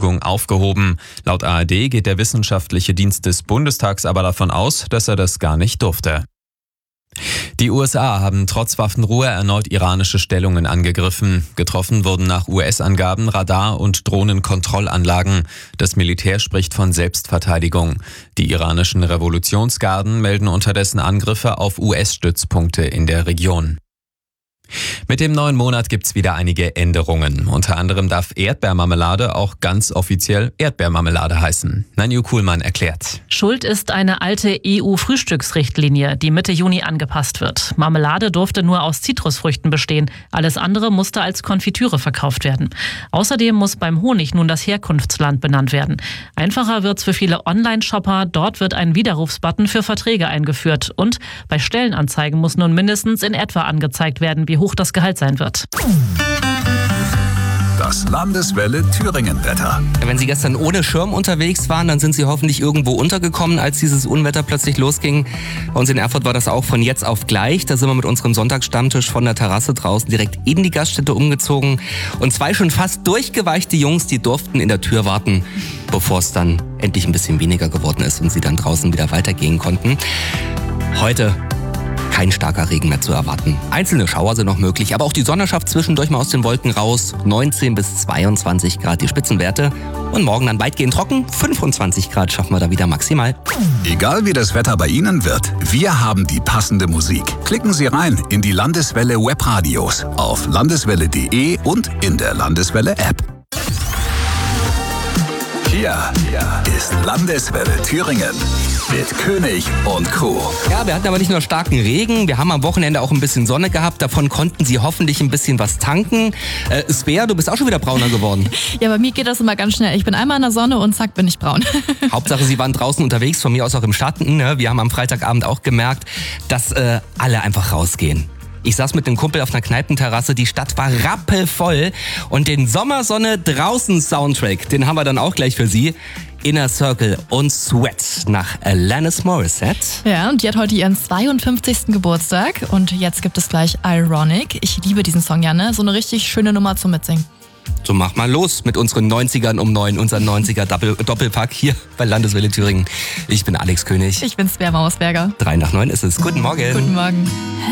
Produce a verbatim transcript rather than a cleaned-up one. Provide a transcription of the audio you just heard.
Verfügung aufgehoben. Laut A R D geht der wissenschaftliche Dienst des Bundestags aber davon aus, dass er das gar nicht durfte. Die U S A haben trotz Waffenruhe erneut iranische Stellungen angegriffen. Getroffen wurden nach U S-Angaben Radar- und Drohnenkontrollanlagen. Das Militär spricht von Selbstverteidigung. Die iranischen Revolutionsgarden melden unterdessen Angriffe auf U S-Stützpunkte in der Region. Mit dem neuen Monat gibt's wieder einige Änderungen. Unter anderem darf Erdbeermarmelade auch ganz offiziell Erdbeermarmelade heißen. Nanju Kuhlmann erklärt. Schuld ist eine alte E U-Frühstücksrichtlinie, die Mitte Juni angepasst wird. Marmelade durfte nur aus Zitrusfrüchten bestehen. Alles andere musste als Konfitüre verkauft werden. Außerdem muss beim Honig nun das Herkunftsland benannt werden. Einfacher wird's für viele Online-Shopper. Dort wird ein Widerrufsbutton für Verträge eingeführt. Und bei Stellenanzeigen muss nun mindestens in etwa angezeigt werden, wie hoch das Gehalt sein wird. Das Landeswelle Thüringen-Wetter. Wenn Sie gestern ohne Schirm unterwegs waren, dann sind Sie hoffentlich irgendwo untergekommen, als dieses Unwetter plötzlich losging. Bei uns in Erfurt war das auch von jetzt auf gleich. Da sind wir mit unserem Sonntagsstammtisch von der Terrasse draußen direkt in die Gaststätte umgezogen. Und zwei schon fast durchgeweichte Jungs, die durften in der Tür warten, bevor es dann endlich ein bisschen weniger geworden ist und sie dann draußen wieder weitergehen konnten. Heute kein starker Regen mehr zu erwarten. Einzelne Schauer sind noch möglich, aber auch die Sonne schafft zwischendurch mal aus den Wolken raus. neunzehn bis zweiundzwanzig Grad die Spitzenwerte. Und morgen dann weitgehend trocken. fünfundzwanzig Grad schaffen wir da wieder maximal. Egal wie das Wetter bei Ihnen wird, wir haben die passende Musik. Klicken Sie rein in die Landeswelle Webradios auf landeswelle punkt de und in der Landeswelle App. Hier ist Landeswelle Thüringen mit König und Crew. Ja, wir hatten aber nicht nur starken Regen, wir haben am Wochenende auch ein bisschen Sonne gehabt. Davon konnten Sie hoffentlich ein bisschen was tanken. Äh, Svea, du bist auch schon wieder brauner geworden. Ja, bei mir geht das immer ganz schnell. Ich bin einmal in der Sonne und zack, bin ich braun. Hauptsache, Sie waren draußen unterwegs, von mir aus auch im Schatten. Ne? Wir haben am Freitagabend auch gemerkt, dass äh, alle einfach rausgehen. Ich saß mit einem Kumpel auf einer Kneipenterrasse, die Stadt war rappelvoll und den Sommersonne draußen Soundtrack, den haben wir dann auch gleich für Sie. Inner Circle und Sweat nach Alanis Morissette. Ja, und die hat heute ihren zweiundfünfzigsten Geburtstag und jetzt gibt es gleich Ironic. Ich liebe diesen Song ja, ne? So eine richtig schöne Nummer zum Mitsingen. So, mach mal los mit unseren neunzigern um neun, unseren neunziger Doppel- Doppelpack hier bei Landeswelle Thüringen. Ich bin Alex König. Ich bin Svea Mausberger. Drei nach neun ist es. Guten Morgen. Guten Morgen.